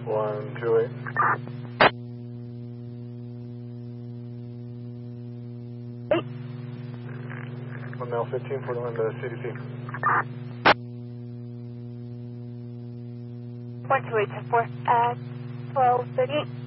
128. One mile 15 for the CDC. 128, 10-4 at 12:38.